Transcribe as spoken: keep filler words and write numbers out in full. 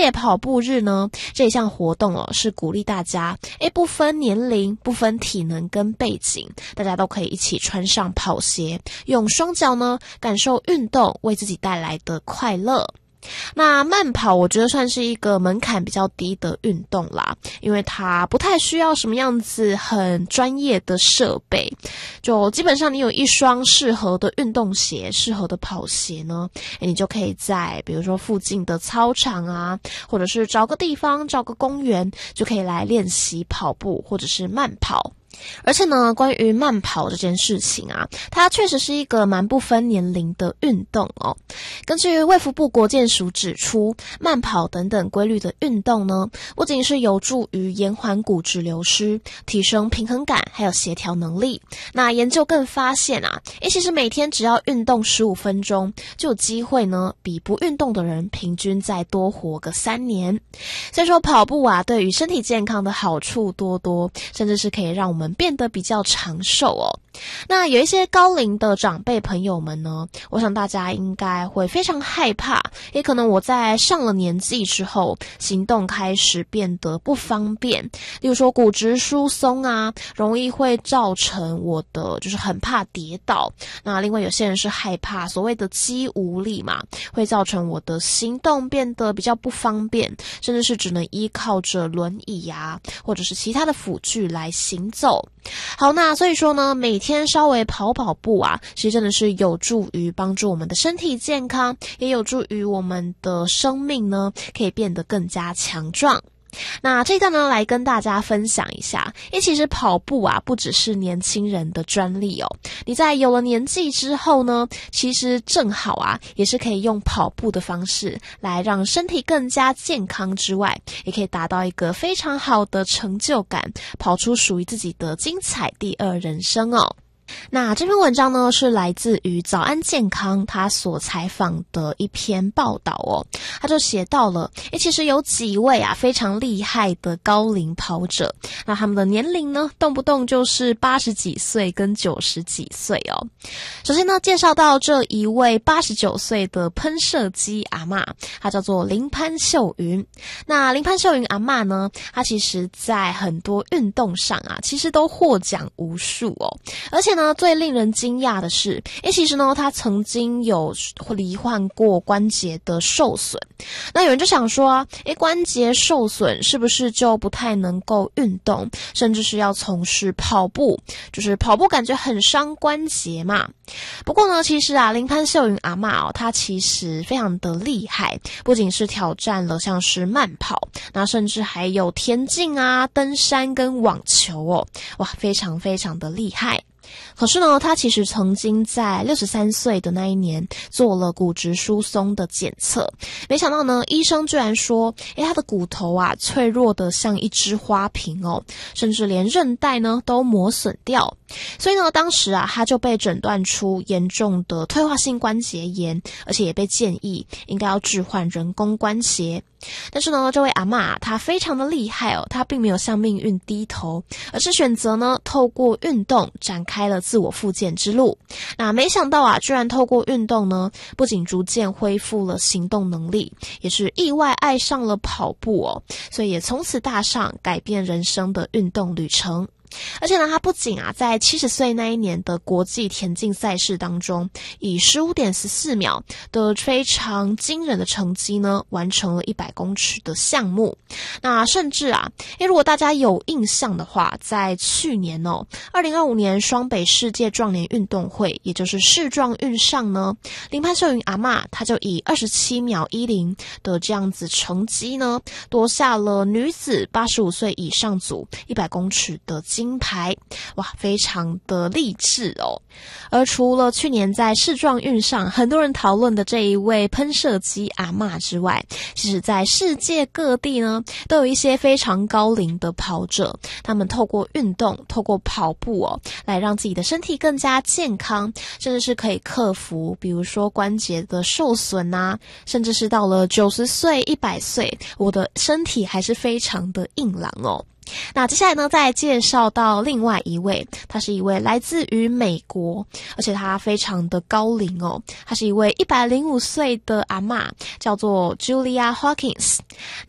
界跑步日呢，这一项活动哦，是鼓励大家，诶，不分年龄，不分体能跟背景，大家都可以一起穿上跑鞋，用双脚呢，感受运动为自己带来的快乐。那慢跑我觉得算是一个门槛比较低的运动啦，因为它不太需要什么样子很专业的设备，就基本上你有一双适合的运动鞋，适合的跑鞋呢，你就可以在比如说附近的操场啊，或者是找个地方找个公园，就可以来练习跑步或者是慢跑。而且呢，关于慢跑这件事情啊，它确实是一个蛮不分年龄的运动哦。根据卫福部国健署指出，慢跑等等规律的运动呢，不仅是有助于延缓骨质流失，提升平衡感还有协调能力。那研究更发现啊，诶，其实每天只要运动十五分钟，就有机会呢，比不运动的人平均再多活个三年。所以说跑步啊，对于身体健康的好处多多，甚至是可以让我们变得比较长寿哦。那有一些高龄的长辈朋友们呢，我想大家应该会非常害怕，也可能我在上了年纪之后，行动开始变得不方便，例如说骨质疏松啊，容易会造成我的就是很怕跌倒。那另外有些人是害怕所谓的肌无力嘛，会造成我的行动变得比较不方便，甚至是只能依靠着轮椅啊，或者是其他的辅具来行走。好，那所以说呢，每天稍微跑跑步啊，其实真的是有助于帮助我们的身体健康，也有助于我们的生命呢，可以变得更加强壮。那这一段呢，来跟大家分享一下，因为其实跑步啊，不只是年轻人的专利哦。你在有了年纪之后呢，其实正好啊，也是可以用跑步的方式来让身体更加健康之外，也可以达到一个非常好的成就感，跑出属于自己的精彩第二人生哦。那这篇文章呢，是来自于早安健康他所采访的一篇报道哦。他就写到了，诶，其实有几位啊非常厉害的高龄跑者，那他们的年龄呢，动不动就是八十几岁跟九十几岁哦。首先呢，介绍到这一位八十九岁的喷射机阿嬷，她叫做林潘秀云。那林潘秀云阿嬷呢，她其实在很多运动上啊，其实都获奖无数哦，而且呢呢，最令人惊讶的是，诶，其实呢，他曾经有罹患过关节的受损。那有人就想说啊，诶，关节受损是不是就不太能够运动，甚至是要从事跑步？就是跑步感觉很伤关节嘛。不过呢，其实啊，林潘秀云阿嬷哦，她其实非常的厉害，不仅是挑战了像是慢跑，那甚至还有田径啊、登山跟网球哦，哇，非常非常的厉害。可是呢，他其实曾经在六十三岁的那一年做了骨质疏松的检测，没想到呢，医生居然说，诶，他的骨头啊脆弱的像一只花瓶哦，甚至连韧带呢都磨损掉。所以呢，当时啊，他就被诊断出严重的退化性关节炎，而且也被建议应该要置换人工关节。但是呢，这位阿嬷她非常的厉害哦，她并没有向命运低头，而是选择呢透过运动展开了自我复健之路。那没想到啊，居然透过运动呢，不仅逐渐恢复了行动能力，也是意外爱上了跑步哦，所以也从此踏上改变人生的运动旅程。而且呢，他不仅啊，在七十岁那一年的国际田径赛事当中，以 十五点一四秒的非常惊人的成绩呢，完成了一百公尺的项目。那甚至啊，因为如果大家有印象的话，在去年哦，二零二五年双北世界壮年运动会，也就是世壮运上呢，林潘秀云阿嬷她就以二十七秒一零的这样子成绩呢，夺下了女子八十五岁以上组一百公尺的金牌，哇，非常的励志哦。而除了去年在世壮运上很多人讨论的这一位喷射机阿嬷之外，其实在世界各地呢，都有一些非常高龄的跑者，他们透过运动，透过跑步哦，来让自己的身体更加健康，甚至是可以克服比如说关节的受损啊，甚至是到了九十岁、一百岁，我的身体还是非常的硬朗哦。 那接下来呢，再介绍到另外一位，她是一位来自于美国，而且她非常的高龄哦，她是一位一百零五岁的阿嬷，叫做 Julia Hawkins。